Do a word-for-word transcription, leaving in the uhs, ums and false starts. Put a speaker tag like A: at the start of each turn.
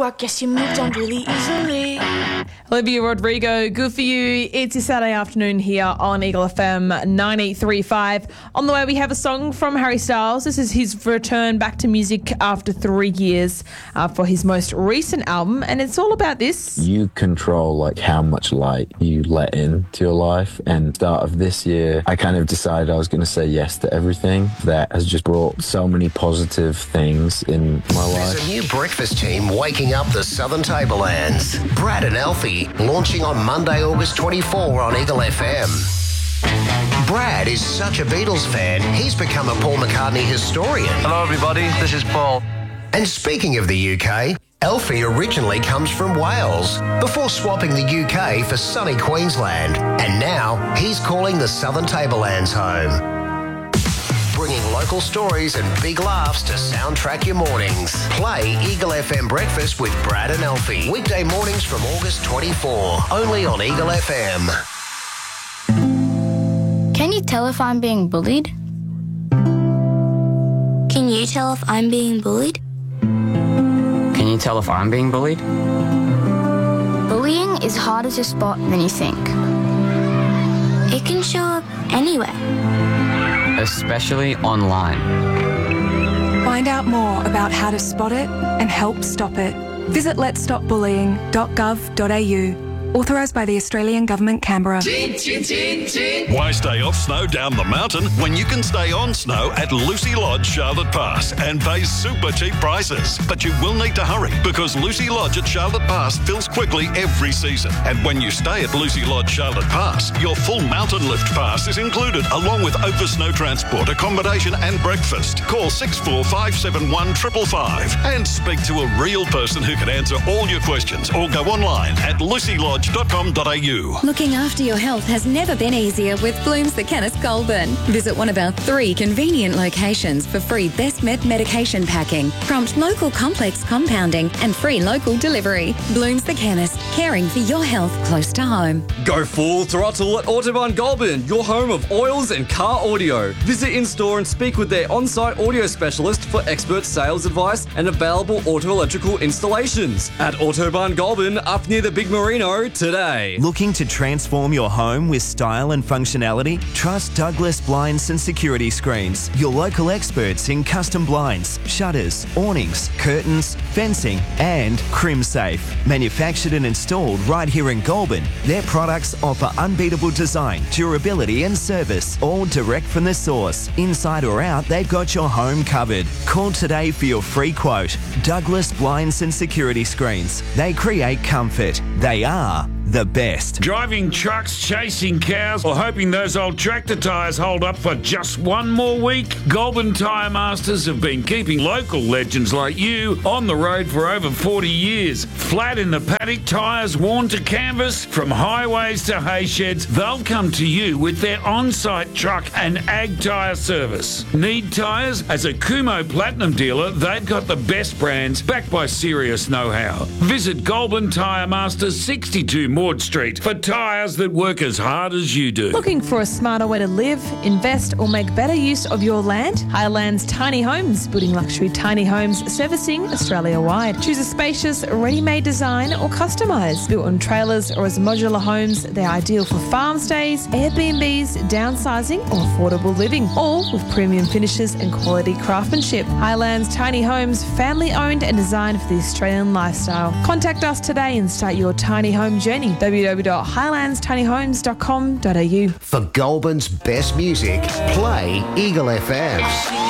A: I guess you moved on really easily.
B: Olivia Rodrigo, good for you. It's your Saturday afternoon here on Eagle F M ninety-three point five. On the way, we have a song from Harry Styles. This is his return back to music after three years uh, for his most recent album, and it's all about this.
C: You control like how much light you let into your life, and start of this year, I kind of decided I was going to say yes to everything. That has just brought so many positive things in my life.
D: There's a new breakfast team waking up the Southern Tablelands. Brad and Alfie launching on Monday, August twenty-fourth on Eagle F M. Brad is such a Beatles fan, he's become a Paul McCartney historian.
E: Hello everybody, this is Paul.
D: And speaking of the U K, Alfie originally comes from Wales, before swapping the U K for sunny Queensland. And now he's calling the Southern Tablelands home. Bringing local stories and big laughs to soundtrack your mornings. Play Eagle F M Breakfast with Brad and Alfie. Weekday mornings from August twenty-fourth. Only on Eagle F M.
F: Can you tell if I'm being bullied? Can you tell if I'm being bullied?
G: Can you tell if I'm being bullied?
F: Bullying is harder to spot than you think. It can show up anywhere.
G: Especially online.
H: Find out more about how to spot it and help stop it. Visit lets stop bullying dot gov dot a u. Authorised by the Australian Government, Canberra.
I: Chin, chin, chin, chin. Why stay off snow down the mountain when you can stay on snow at Lucy Lodge, Charlotte Pass, and pay super cheap prices? But you will need to hurry because Lucy Lodge at Charlotte Pass fills quickly every season. And when you stay at Lucy Lodge, Charlotte Pass, your full mountain lift pass is included along with over snow transport, accommodation and breakfast. Call six four five seven one five five five and speak to a real person who can answer all your questions, or go online at lucy lodge dot com dot a u.
J: Looking after your health has never been easier with Blooms the Chemist Goulburn. Visit one of our three convenient locations for free Best Med medication packing, prompt local complex compounding and free local delivery. Blooms the Chemist, caring for your health close to home.
K: Go full throttle at Autobahn Goulburn, your home of oils and car audio. Visit in-store and speak with their on-site audio specialist for expert sales advice and available auto-electrical installations. At Autobahn Goulburn, up near the Big Merino, today.
L: Looking to transform your home with style and functionality? Trust Douglas Blinds and Security Screens, your local experts in custom blinds, shutters, awnings, curtains, fencing and CrimSafe. Manufactured and installed right here in Goulburn, their products offer unbeatable design, durability and service, all direct from the source. Inside or out, they've got your home covered. Call today for your free quote. Douglas Blinds and Security Screens. They create comfort. They are the best.
M: Driving trucks, chasing cows, or hoping those old tractor tyres hold up for just one more week? Goulburn Tyre Masters have been keeping local legends like you on the road for over forty years. Flat in the paddock, tyres worn to canvas, from highways to hay sheds, they'll come to you with their on-site truck and ag tyre service. Need tyres? As a Kumho Platinum dealer, they've got the best brands backed by serious know-how. Visit Goulburn Tyre Masters, sixty-two Maud Street, for tyres that work as hard as you do.
B: Looking for a smarter way to live, invest or make better use of your land? Highlands Tiny Homes, building luxury tiny homes, servicing Australia-wide. Choose a spacious, ready-made design or customised. Built on trailers or as modular homes, they're ideal for farm stays, Airbnbs, downsizing or affordable living, all with premium finishes and quality craftsmanship. Highlands Tiny Homes, family-owned and designed for the Australian lifestyle. Contact us today and start your tiny home journey. w w w dot highlands tiny homes dot com dot a u.
D: For Goulburn's best music, play Eagle F M.